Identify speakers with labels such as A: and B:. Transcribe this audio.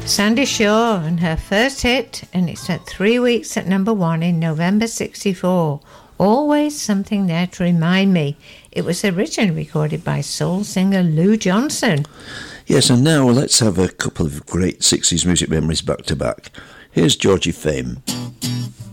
A: Sandy Shaw and her first hit, and it spent 3 weeks at number 1 in November 64. Always Something There to Remind Me. It was originally recorded by soul singer Lou Johnson.
B: Yes, and now let's have a couple of great 60s music memories back to back. Here's Georgie Fame.